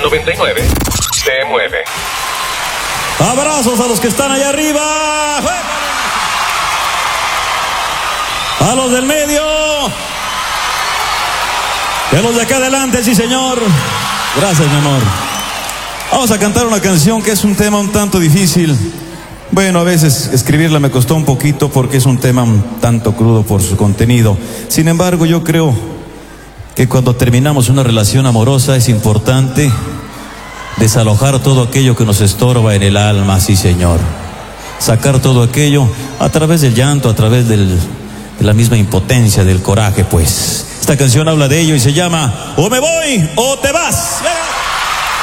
99 se mueve. Abrazos a los que están allá arriba. A los del medio. Y a los de acá adelante, sí señor. Gracias, mi amor. Vamos a cantar una canción que es un tema un tanto difícil. Bueno, a veces escribirla me costó un poquito porque es un tema un tanto crudo por su contenido. Sin embargo, yo creo que cuando terminamos una relación amorosa es importante desalojar todo aquello que nos estorba en el alma, sí señor. Sacar todo aquello a través del llanto, a través de la misma impotencia, del coraje, pues. Esta canción habla de ello y se llama O me voy o te vas. ¡Venga!